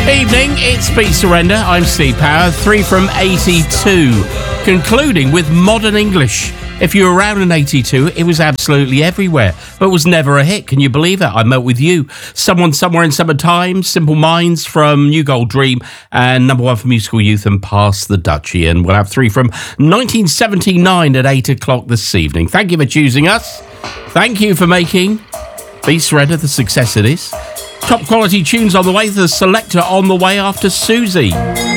Evening, it's Beat Surrender. I'm Steve Power, 3 from 82. Concluding with Modern English. If you were around in 82, it was absolutely everywhere, but was never a hit. Can you believe it? I Melt With You, Someone Somewhere in Summertime, Simple Minds from New Gold Dream, and number 1 for Musical Youth and Pass the Dutchie. And we'll have 3 from 1979 at 8 o'clock this evening. Thank you for choosing us. Thank you for making Beat Surrender the success it is. Top quality tunes on the way, the selector on the way after Susie.